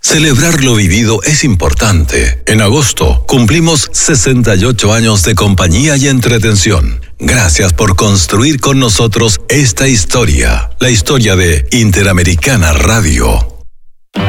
Celebrar lo vivido es importante. En agosto cumplimos 68 años de compañía y entretención. Gracias por construir con nosotros esta historia, la historia de Interamericana Radio.